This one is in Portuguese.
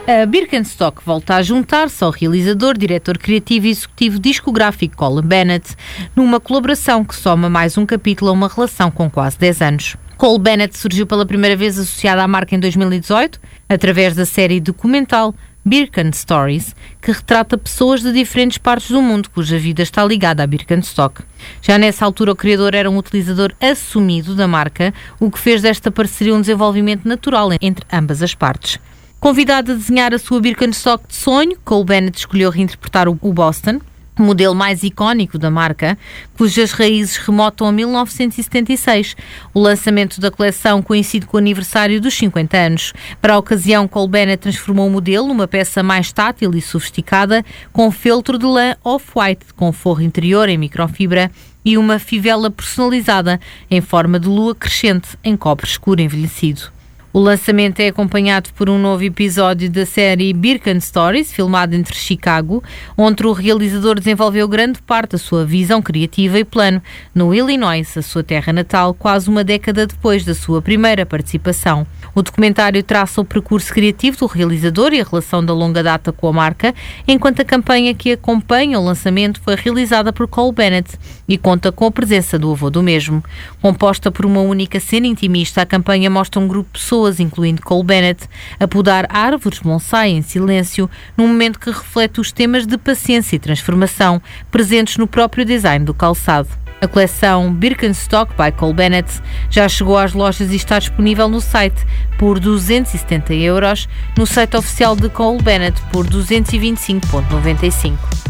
A Birkenstock volta a juntar-se ao realizador, diretor criativo e executivo discográfico Colin Bennett, numa colaboração que soma mais um capítulo a uma relação com quase 10 anos. Cole Bennett surgiu pela primeira vez associado à marca em 2018, através da série documental Birken Stories, que retrata pessoas de diferentes partes do mundo cuja vida está ligada à Birkenstock. Já nessa altura, o criador era um utilizador assumido da marca, o que fez desta parceria um desenvolvimento natural entre ambas as partes. Convidado a desenhar a sua Birkenstock de sonho, Cole Bennett escolheu reinterpretar o Boston, o modelo mais icónico da marca, cujas raízes remontam a 1976. O lançamento da coleção coincide com o aniversário dos 50 anos. Para a ocasião, Cole Bennett transformou o modelo numa peça mais tátil e sofisticada, com feltro de lã off-white, com forro interior em microfibra e uma fivela personalizada em forma de lua crescente em cobre escuro envelhecido. O lançamento é acompanhado por um novo episódio da série Birken Stories, filmado entre Chicago, onde o realizador desenvolveu grande parte da sua visão criativa e plano no Illinois, a sua terra natal, quase uma década depois da sua primeira participação. O documentário traça o percurso criativo do realizador e a relação da longa data com a marca, enquanto a campanha que acompanha o lançamento foi realizada por Cole Bennett e conta com a presença do avô do mesmo. Composta por uma única cena intimista, a campanha mostra um grupo de pessoas, incluindo Cole Bennett, a podar árvores bonsai em silêncio, num momento que reflete os temas de paciência e transformação presentes no próprio design do calçado. A coleção Birkenstock by Cole Bennett já chegou às lojas e está disponível no site por 270€, no site oficial de Cole Bennett por 225,95€.